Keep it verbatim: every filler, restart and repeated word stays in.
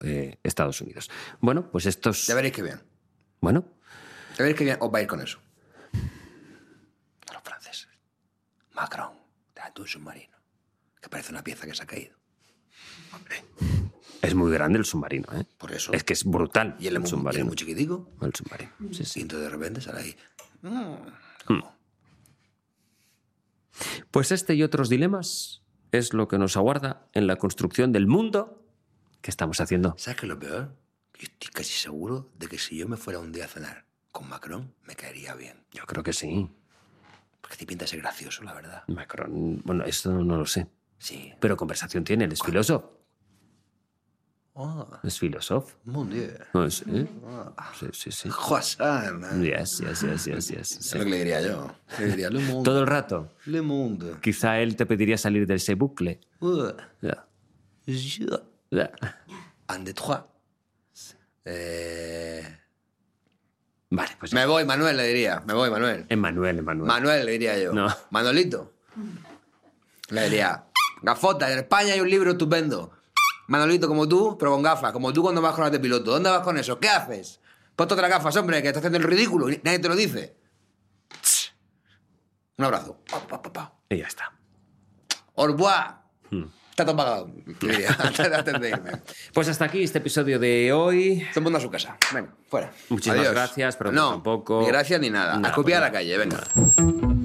eh, Estados Unidos. Bueno, pues estos... Ya veréis qué bien. Bueno. Ya veréis qué bien os va a ir con eso. Los franceses. Macron, delante de un submarino, que parece una pieza que se ha caído. Hombre. Es muy grande el submarino, ¿eh? Por eso. Es que es brutal. Y él es muy, submarino. y él es muy chiquitico. El submarino, sí, sí. Y entonces de repente sale ahí. Mm. Hmm. Pues este y otros dilemas es lo que nos aguarda en la construcción del mundo que estamos haciendo. ¿Sabes qué es lo peor? Yo estoy casi seguro de que si yo me fuera un día a cenar con Macron, me caería bien. Yo creo que sí. Porque te pinta ser gracioso, la verdad. Macron, bueno, esto no lo sé. Sí. Pero conversación tiene, él es filósofo. Ah, Es filósofo. muy bien. No, sí. Ah. Sí, sí, sí. Croissant. Yes, yes, yes, yes, yes. Es Sí. lo que le diría yo. Le diría, Le Monde. Todo el rato. Le Monde. Quizá él te pediría salir de ese bucle. Uh, Ya. je. Ya. Un, deux, trois. Eh... Vale, pues Me voy, Manuel, le diría. Me voy, Manuel. Emanuel, Emanuel. Manuel, le diría yo. No. Manolito. Le diría, gafota, en España hay un libro estupendo. Manolito como tú, pero con gafas, como tú cuando vas con las de piloto. ¿Dónde vas con eso? ¿Qué haces? Ponte otras gafas, hombre, que estás haciendo el ridículo y nadie te lo dice. Un abrazo. Pa, pa, pa, pa. Y ya está. Au revoir. Hmm. Está todo pagado, le diría, antes antes de irme. Pues hasta aquí este episodio de hoy. Todo el mundo a su casa. Venga, fuera. Muchísimas Adiós. gracias, pero no, tampoco... ni gracias ni nada. Nada, A escupir a pues la calle, venga. nada.